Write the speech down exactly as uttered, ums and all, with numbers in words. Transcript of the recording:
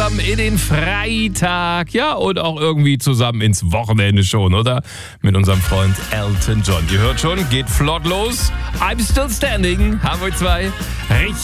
zusammen in den Freitag. Ja, und auch irgendwie zusammen ins Wochenende schon, oder? Mit unserem Freund Elton John. Ihr hört schon, geht flott los. I'm Still Standing, Hamburg zwei. Richtig